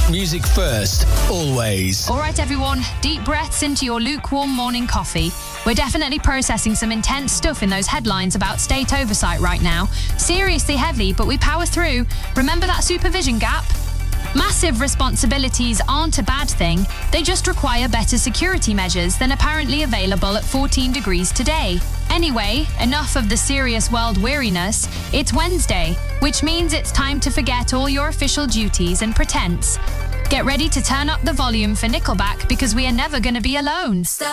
Music first, always. All right, everyone, deep breaths into your lukewarm morning coffee. We're definitely processing some intense stuff in those headlines about state oversight right now. Seriously heavy, but we power through. Remember that supervision gap? Massive responsibilities aren't a bad thing. They just require better security measures than apparently available at 14 degrees today. Anyway, enough of the serious world weariness. It's Wednesday, which means it's time to forget all your official duties and pretense. Get ready to turn up the volume for Nickelback because we are never going to be alone.